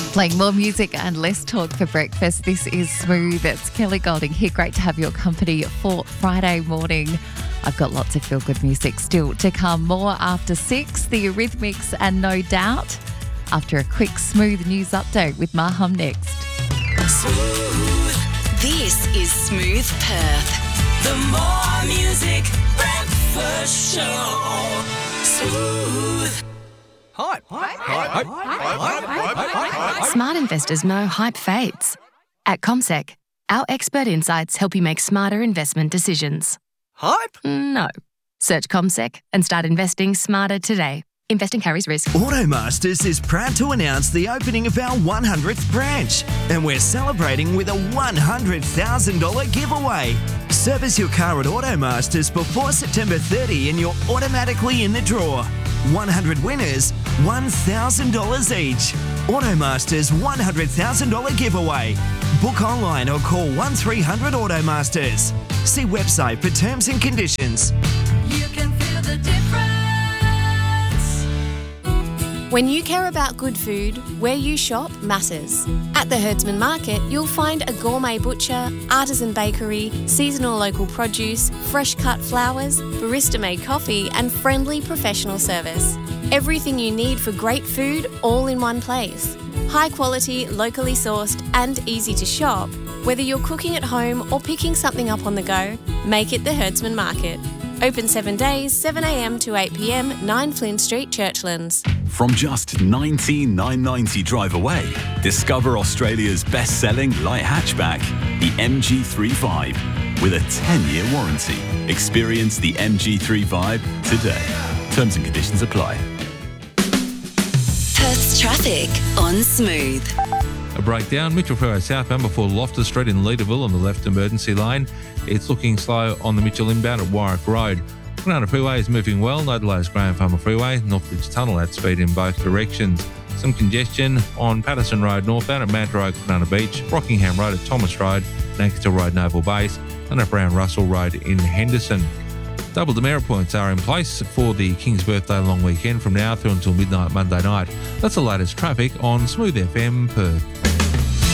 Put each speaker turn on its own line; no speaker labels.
Playing more music and less talk for breakfast. This is Smooth. It's Kelly Golding here. Great to have your company for Friday morning. I've got lots of feel-good music still to come. More after 6, the Eurythmics and No Doubt. After a quick Smooth news update with Maham next.
Smooth. This is Smooth Perth. The more music breakfast show. Smooth.
Hype.
Smart investors know hype fades. At CommSec, our expert insights help you make smarter investment decisions.
Hype?
No. Search CommSec and start investing smarter today. Investing carries risk.
Automasters is proud to announce the opening of our 100th branch, and we're celebrating with a $100,000 giveaway. Service your car at Automasters before September 30 and you're automatically in the draw. 100 winners, $1,000 each. Automasters $100,000 giveaway. Book online or call 1300 Automasters. See website for terms and conditions.
You can feel the difference.
When you care about good food, where you shop matters. At the Herdsman Market, you'll find a gourmet butcher, artisan bakery, seasonal local produce, fresh cut flowers, barista-made coffee and friendly professional service. Everything you need for great food all in one place. High quality, locally sourced and easy to shop. Whether you're cooking at home or picking something up on the go, make it the Herdsman Market. Open 7 days, 7 a.m. to 8 p.m, 9 Flynn Street, Churchlands.
From just $19,990 drive away, discover Australia's best-selling light hatchback, the MG35, with a 10-year warranty. Experience the MG35 today. Terms and conditions apply.
Perth's traffic on Smooth.
A breakdown, Mitchell Freeway southbound before Loftus Street in Leederville on the left emergency lane. It's looking slow on the Mitchell inbound at Warwick Road. Kwinana Freeway is moving well. No delays Graham Farmer Freeway. Northbridge Tunnel at speed in both directions. Some congestion on Patterson Road northbound at Manta Road, Kwinana Beach. Rockingham Road at Thomas Road. Nankster Road, Naval Base. And at Brown Russell Road in Henderson. Double demerit points are in place for the King's Birthday long weekend from now through until midnight Monday night. That's the latest traffic on Smooth FM Perth.